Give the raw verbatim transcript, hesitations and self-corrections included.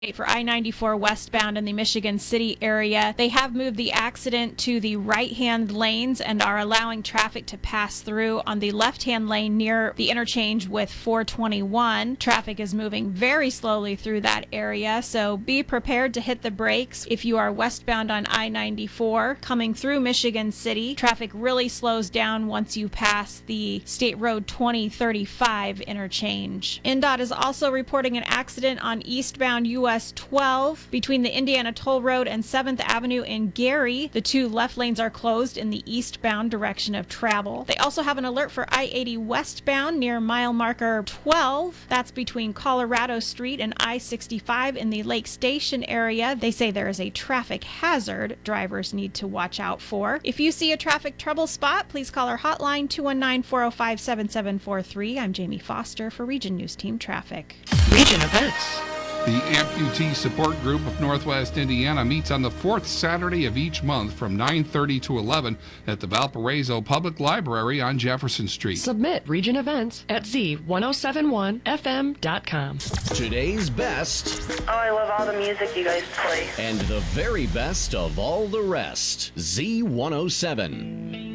For I ninety-four westbound in the Michigan City area. They have moved the accident to the right-hand lanes and are allowing traffic to pass through on the left-hand lane near the interchange with four twenty-one. Traffic is moving very slowly through that area, so be prepared to hit the brakes if you are westbound on I ninety-four coming through Michigan City. Traffic really slows down once you pass the State Road twenty thirty-five interchange. N D O T is also reporting an accident on eastbound U S twelve between the Indiana Toll Road and seventh Avenue in Gary. The two left lanes are closed in the eastbound direction of travel. They also have an alert for I eighty westbound near mile marker twelve. That's between Colorado Street and I sixty-five in the Lake Station area. They say there is a traffic hazard drivers need to watch out for. If you see a traffic trouble spot, please call our hotline two one nine, four oh five, seven seven four three. I'm Jamie Foster for Region News Team Traffic. Region Events. The Amputee Support Group of Northwest Indiana meets on the fourth Saturday of each month from nine thirty to eleven at the Valparaiso Public Library on Jefferson Street. Submit Region Events at z ten seventy-one f m dot com. Today's best. Oh, I love all the music you guys play. And the very best of all the rest. Z one oh seven.